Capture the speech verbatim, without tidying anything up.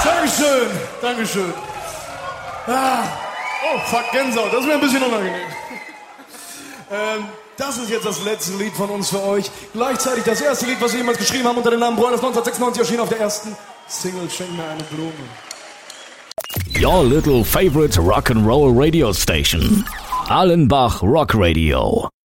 Dankeschön, Dankeschön. Ah. Oh, fuck, Gänsehaut, das ist mir ein bisschen unangenehm. ähm, das ist jetzt das letzte Lied von uns für euch. Gleichzeitig das erste Lied, was wir jemals geschrieben haben unter dem Namen Broilers, neunzehnhundertsechsundneunzig erschien auf der ersten Single Schenk mir eine Blume. Your little favorite rock and roll radio station. Allenbach Rock Radio.